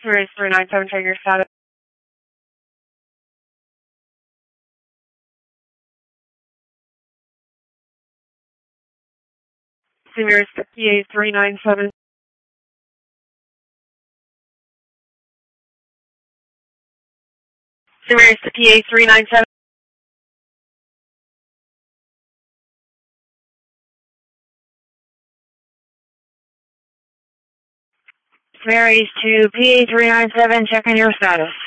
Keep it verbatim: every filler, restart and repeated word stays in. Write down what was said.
Race three nine seven, check your status. Race P A three nine seven. Race P A three nine seven. Marys to P A three nine seven, checking your status.